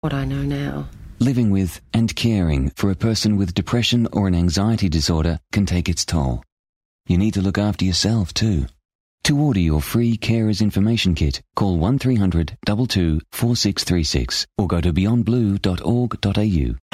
what I know now. Living with and caring for a person with depression or an anxiety disorder can take its toll. You need to look after yourself too. To order your free Carers Information Kit, call 1300 22 4636 or go to beyondblue.org.au.